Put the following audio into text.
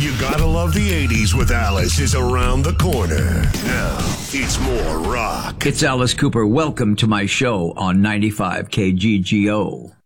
You Gotta Love the 80s with Alice is around the corner. Now, it's more rock. It's Alice Cooper. Welcome to my show on 95 KGGO.